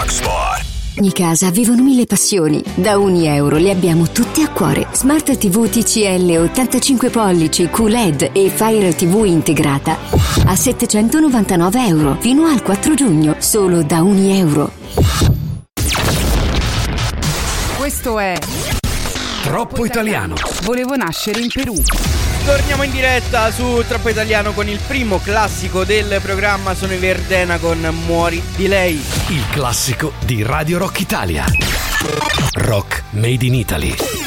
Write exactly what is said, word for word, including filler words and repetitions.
Rock Spot. Ogni casa vivono mille passioni. Da ogni euro le abbiamo tutte a cuore. Smart tivù T C L ottantacinque pollici Q L E D e Fire tivù integrata a settecentonovantanove euro fino al quattro giugno, solo da ogni euro. Questo è Troppo Italiano. Volevo nascere in Perù. Torniamo in diretta su Troppo Italiano con il primo classico del programma. Sono i Verdena con Muori di lei. Il classico di Radio Rock Italia. Rock Made in Italy.